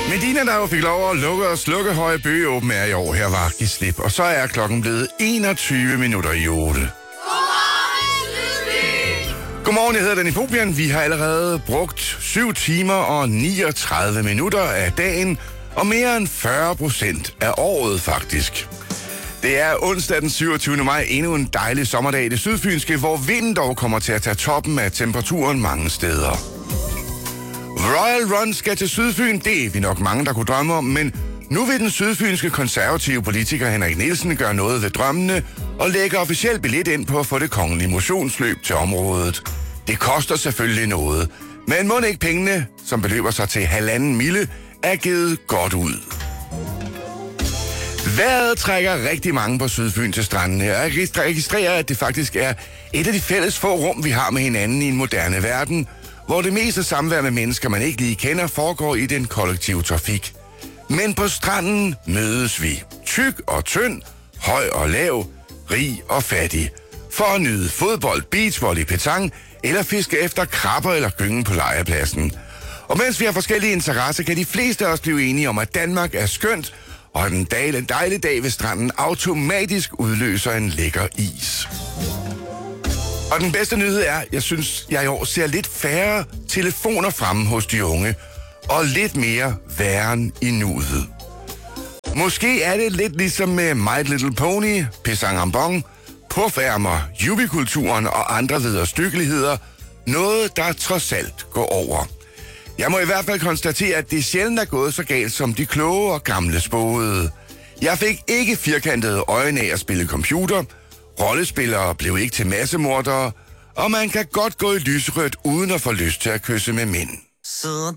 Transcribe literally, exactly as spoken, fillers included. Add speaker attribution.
Speaker 1: Medina, der jo fik lov at lukke og slukke Høje Bøge åben er i år. Her var Giv slip, og så er klokken blevet enogtyve minutter i otte. Godmorgen, jeg hedder Danny Fobian. Vi har allerede brugt syv timer og niogtredive minutter af dagen, og mere end fyrre procent af året faktisk. Det er onsdag den syvogtyvende maj, endnu en dejlig sommerdag i det sydfynske, hvor vinden dog kommer til at tage toppen af temperaturen mange steder. Royal Run skal til Sydfyn, det er vi nok mange, der kunne drømme om, men nu vil den sydfynske konservative politiker Henrik Nielsen gøre noget ved drømmene og lægge officielt billet ind på at få det kongelige motionsløb til området. Det koster selvfølgelig noget, men må ikke pengene, som beløber sig til halvanden mille, er givet godt ud. Vejret trækker rigtig mange på Sydfyn til strandene. Jeg registrerer, at det faktisk er et af de fælles få rum, vi har med hinanden i en moderne verden, hvor det meste samvær med mennesker, man ikke lige kender, foregår i den kollektive trafik. Men på stranden mødes vi. Tyk og tynd, høj og lav, rig og fattig. For at nyde fodbold, beachvolley, petang eller fiske efter krabber eller gyngen på legepladsen. Og mens vi har forskellige interesser, kan de fleste af os blive enige om, at Danmark er skønt, og at en dejlig, dejlig dag ved stranden automatisk udløser en lækker is. Og den bedste nyhed er, jeg synes, jeg i år ser lidt færre telefoner fremme hos de unge, og lidt mere væren i nuet. Måske er det lidt ligesom med My Little Pony, Pisang Ambong, pufærmer, jubikulturen og andre vederstyggeligheder, noget der trods alt går over. Jeg må i hvert fald konstatere, at det sjældent er gået så galt, som de kloge og gamle spåede. Jeg fik ikke firkantede øjne af at spille computer, rollespillere blev ikke til massemordere, og man kan godt gå i lyserødt uden at få lyst til at kysse med mænd.
Speaker 2: Så